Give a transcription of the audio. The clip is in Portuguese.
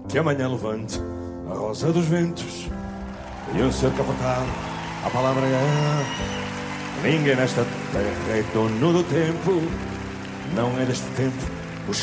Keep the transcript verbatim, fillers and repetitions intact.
que amanhã levante a rosa dos ventos e um ser capotado. A palavra é: ninguém nesta terra é dono do tempo. Não é deste tempo